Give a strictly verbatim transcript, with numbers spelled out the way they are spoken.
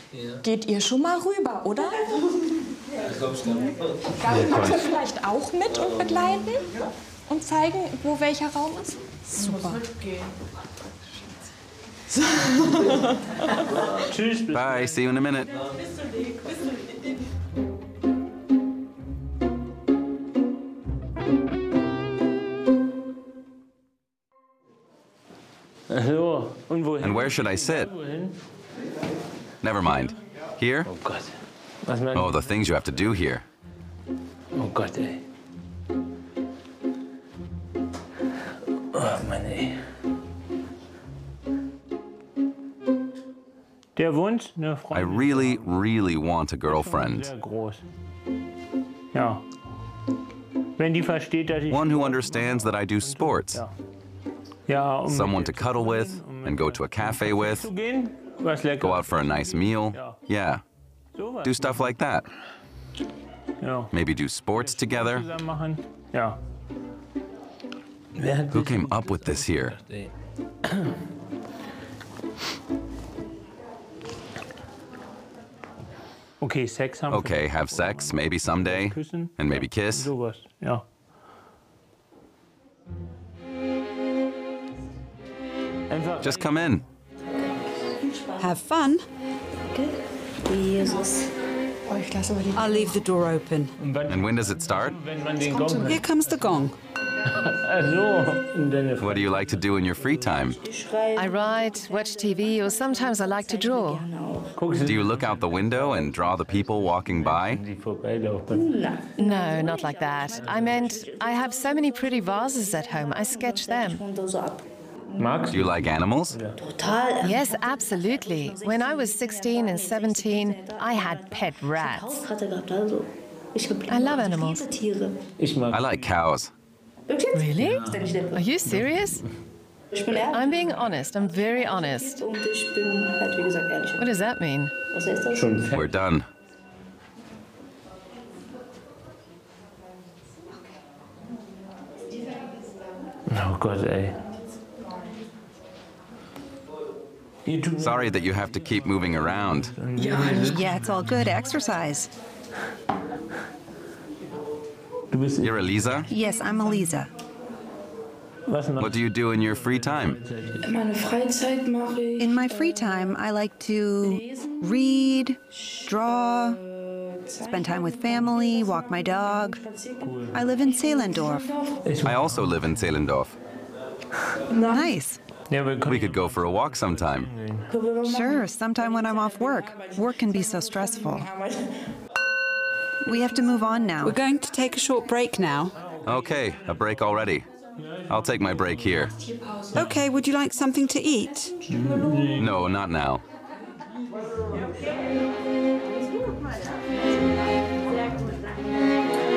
Geht ihr schon mal rüber, oder? Gabi, magst du vielleicht auch mit und begleiten? Und zeigen, wo welcher Raum ist? Super. Tschüss. Bye, see you in a minute. So, und wohin? And where should I sit? Wohin? Never mind. Here? Oh Gott. Was meinst Oh, the things you have to do here. Oh Gott, ey. Oh Mann, ey. Der Wunsch, eine I Freundin. really, really want a girlfriend. Sehr groß. Ja. Wenn die versteht, dass ich... One who understands that I do sports. Ja. Ja, um Someone to cuddle with and go to a cafe with. zu gehen, was lecker. Go out for a nice meal. Yeah, Sowas. do stuff like that. Ja. Maybe do sports together. Zusammen machen. Ja. Wer hat Who came up with this here? Okay, Sex haben. Okay, have sex, maybe someday, Küssen. and maybe kiss. Sowas, ja. Einfach. Just come in. Have fun. Jesus. Oh, ich lasse aber die... I'll leave the door open. Und wann, And when does it start? wenn man den Gong Here hört. comes the gong. Ach so. Und dann What do you like to do in your free time? Schreiben. I write, watch T V, or sometimes I like to draw. Gerne auch. guckst Do you look out the window and draw the people walking by? die vorbeilaufen. Na, No, not like that. I meant, I have so many pretty vases at home, I sketch them. schon da so ab. Magst Do you like animals? Total. Yes, absolutely. When I was sixteen and seventeen, I had pet rats. Hauskatte gehabt, also. Ich hab I love animals. liebe Tiere. Ich mag. I like cows. Wirklich? Really? Ist der nicht nett? Are you serious? Ich bin ehrlich. I'm being honest, I'm very honest. Und ich bin halt, wie gesagt, ehrlich. What does that mean? Was heißt das? Schon fett. We're done. Oh Gott, ey. Ihr tut mir- Sorry that you have to keep moving around. Yeah, it's all good exercise. Du bist. You're Elisa? Yes, I'm Elisa. Was noch? What do you do in your free time? Meine Freizeit mache ich In my free time, I like to read, draw, spend time with family, walk my dog. I live in Zehlendorf. I also live in Zehlendorf. Nice. Ja, wir We können. could go for a walk sometime. Sure, sometime when I'm off work. Work can be so stressful. We have to move on now. We're going to take a short break now. Okay, a break already. I'll take my break here. Okay, would you like something to eat? No, not now.